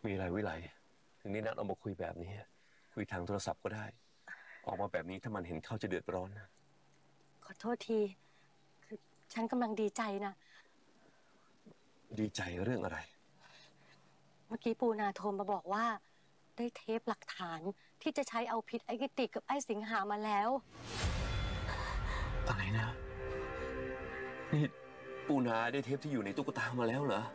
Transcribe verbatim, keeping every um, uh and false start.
มีอะไรวิไลถึงได้นัดออกมาคุยแบบนี้คุยทางโทรศัพท์ก็ได้ออกมาแบบนี้ถ้ามันเห็นเข้าจะเดือดร้อนนะขอโทษทีคือฉันกำลังดีใจนะดีใจเรื่องอะไรเมื่อกี้ปูนาโทรมาบอกว่าได้เทปหลักฐานที่จะใช้เอาผิดไอ้กิติกับไอ้สิงหามาแล้วอะไรนะนี่ปูนาได้เทปที่อยู่ในตุ๊กตามาแล้วเหรอ